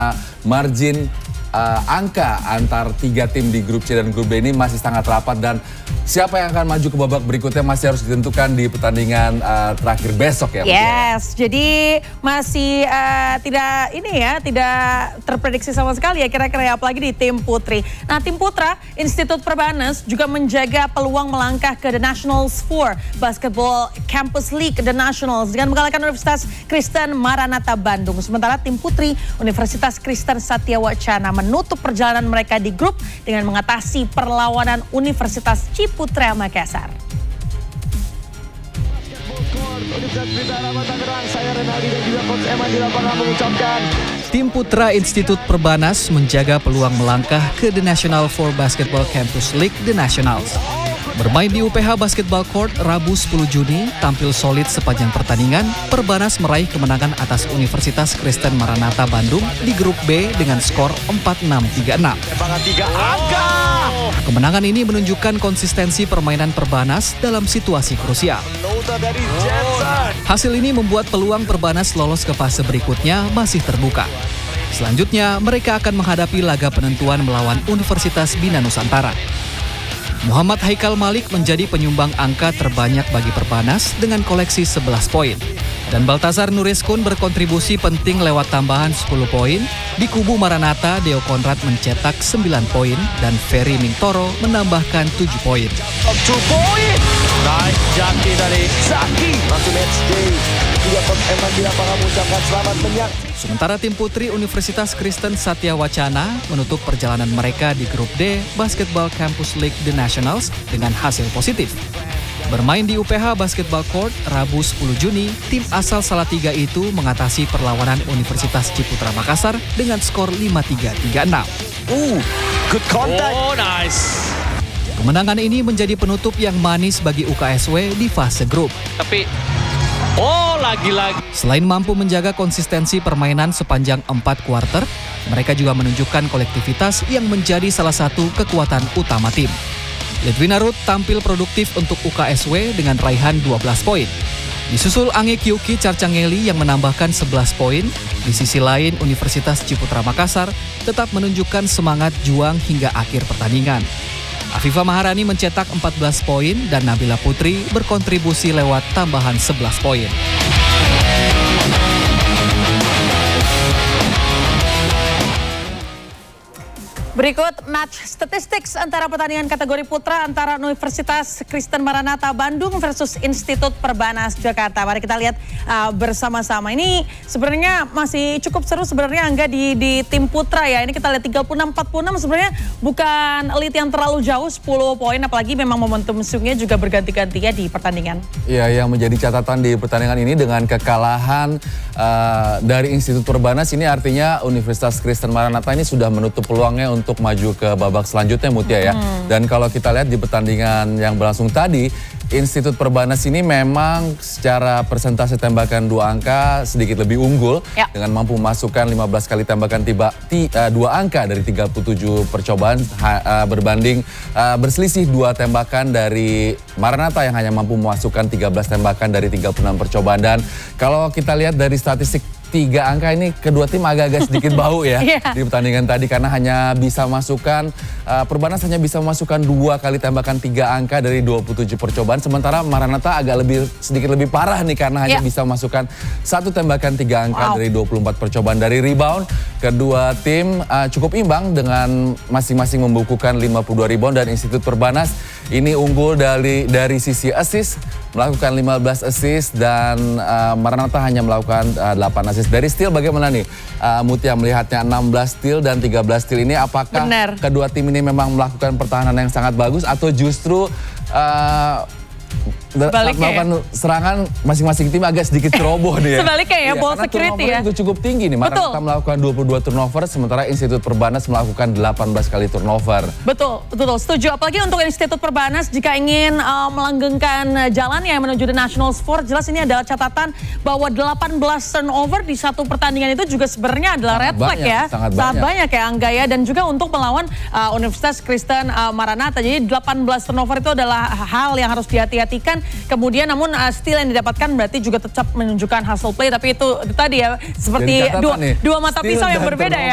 Margin angka antar tiga tim di grup C dan grup B ini masih sangat rapat, dan siapa yang akan maju ke babak berikutnya masih harus ditentukan di pertandingan terakhir besok ya. Yes, jadi masih tidak terprediksi sama sekali ya kira-kira, apalagi di tim putri. Nah, tim putra Institut Perbanas juga menjaga peluang melangkah ke The Nationals 4 Basketball Campus League The Nationals dengan mengalahkan Universitas Kristen Maranatha Bandung. Sementara tim putri Universitas Kristen Satya Wacana menutup perjalanan mereka di grup dengan mengatasi perlawanan Universitas Ciputra Makassar. Tim putra Institut Perbanas menjaga peluang melangkah ke The National 4 Basketball Campus League The Nationals. Bermain di UPH Basketball Court Rabu 10 Juni, tampil solid sepanjang pertandingan, Perbanas meraih kemenangan atas Universitas Kristen Maranatha Bandung di grup B dengan skor 4-6-3-6. Kemenangan ini menunjukkan konsistensi permainan Perbanas dalam situasi krusial. Hasil ini membuat peluang Perbanas lolos ke fase berikutnya masih terbuka. Selanjutnya, mereka akan menghadapi laga penentuan melawan Universitas Bina Nusantara. Muhammad Haikal Malik menjadi penyumbang angka terbanyak bagi Perbanas dengan koleksi 11 poin. Dan Baltazar Nureskun berkontribusi penting lewat tambahan 10 poin. Di kubu Maranatha, Deo Konrad mencetak 9 poin dan Ferry Mingtoro menambahkan 7 poin. Nice jump dari Zaki. Masuk match day. Emang di lapangan mengucapkan selamat menyaksikan. Sementara tim putri Universitas Kristen Satya Wacana menutup perjalanan mereka di grup D Basketball Campus League The Nationals dengan hasil positif. Bermain di UPH Basketball Court Rabu 10 Juni, tim asal Salatiga itu mengatasi perlawanan Universitas Ciputra Makassar dengan skor 5-3-3-6. Good contact. Oh, nice. Kemenangan ini menjadi penutup yang manis bagi UKSW di fase grup. Tapi, lagi-lagi. Selain mampu menjaga konsistensi permainan sepanjang 4 kuarter, mereka juga menunjukkan kolektivitas yang menjadi salah satu kekuatan utama tim. Lidwina Ruth tampil produktif untuk UKSW dengan raihan 12 poin. Disusul Ange Kyuki Carcangeli yang menambahkan 11 poin. Di sisi lain, Universitas Ciputra Makassar tetap menunjukkan semangat juang hingga akhir pertandingan. Afifah Maharani mencetak 14 poin dan Nabila Putri berkontribusi lewat tambahan 11 poin. Berikut match statistics antara pertandingan kategori putra antara Universitas Kristen Maranatha Bandung versus Institut Perbanas Jakarta. Mari kita lihat bersama-sama. Ini sebenarnya masih cukup seru sebenarnya, Angga, di tim putra ya. Ini kita lihat 36-46 sebenarnya bukan lead yang terlalu jauh, 10 poin, apalagi memang momentum swingnya juga berganti-ganti ya di pertandingan. Iya, yang menjadi catatan di pertandingan ini dengan kekalahan dari Institut Perbanas ini artinya Universitas Kristen Maranatha ini sudah menutup peluangnya untuk maju ke babak selanjutnya, Mutia ya. Dan kalau kita lihat di pertandingan yang berlangsung tadi, Institut Perbanas ini memang secara persentase tembakan 2 angka sedikit lebih unggul dengan mampu memasukkan 15 kali tembakan 2 angka dari 37 percobaan berbanding berselisih 2 tembakan dari Maranatha yang hanya mampu memasukkan 13 tembakan dari 36 percobaan. Dan kalau kita lihat dari statistik 3 angka ini, kedua tim agak-agak sedikit bau ya di pertandingan tadi, karena hanya bisa masukkan Perbanas hanya bisa memasukkan 2 kali tembakan 3 angka dari 27 percobaan, sementara Maranatha sedikit lebih parah nih karena hanya bisa memasukkan 1 tembakan 3 angka dari 24 percobaan. Dari rebound, kedua tim cukup imbang dengan masing-masing membukukan 52 rebound, dan Institut Perbanas ini unggul dari sisi assist, melakukan 15 assist, dan Maranatha hanya melakukan 8 assist. Dari steal bagaimana nih Mutia melihatnya, 16 steal dan 13 steal ini, apakah kedua tim ini memang melakukan pertahanan yang sangat bagus atau justru melakukan serangan masing-masing tim agak sedikit ceroboh nih ya. Sebaliknya ya, ball security ya. Itu cukup tinggi nih. Maranatha melakukan 22 turnover, sementara Institut Perbanas melakukan 18 kali turnover. Betul, setuju. Apalagi untuk Institut Perbanas jika ingin melanggengkan jalan yang menuju The Nationals 4, jelas ini adalah catatan bahwa 18 turnover di satu pertandingan itu juga sebenarnya adalah red flag ya. Sangat banyak ya, Angga ya. Dan juga untuk melawan Universitas Kristen Maranatha. Jadi 18 turnover itu adalah hal yang harus dihati-hatikan. Kemudian namun steal yang didapatkan berarti juga tetap menunjukkan hustle play, tapi itu tadi ya seperti dua mata pisau yang berbeda ya.